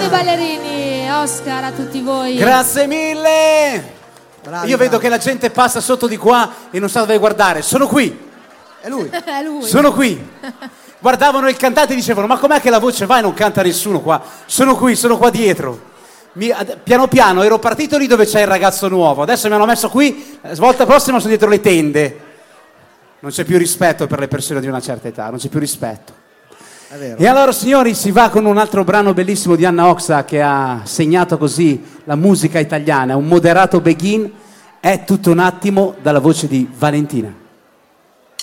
i ballerini, Oscar, a tutti voi. Grazie mille. Bravi, Io vedo bravi. che la gente passa sotto di qua e non sa dove guardare. Sono qui. È lui. È lui. Sono qui. Guardavano il cantante e dicevano: ma com'è che la voce va e non canta nessuno qua? Sono qui, sono qua dietro. Piano piano ero partito lì dove c'è il ragazzo nuovo, adesso mi hanno messo qui, svolta prossima sono dietro le tende. Non c'è più rispetto per le persone di una certa età, non c'è più rispetto. È vero. E allora, signori, si va con un altro brano bellissimo di Anna Oxa, che ha segnato così la musica italiana, un moderato begin, È tutto un attimo, dalla voce di Valentina.